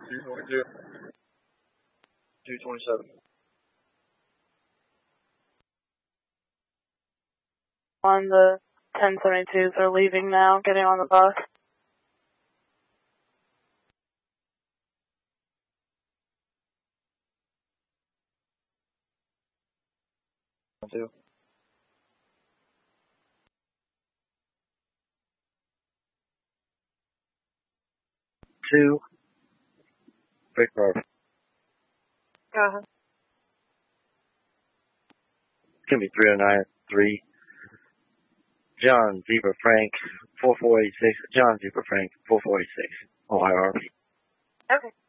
227. On the 1072s are leaving now, getting on the bus. Two. 2. Break road. Go ahead. It's going to be 309-3. John Zebra Frank, 4486. John Zebra Frank, 4486. Ohio RP. Okay.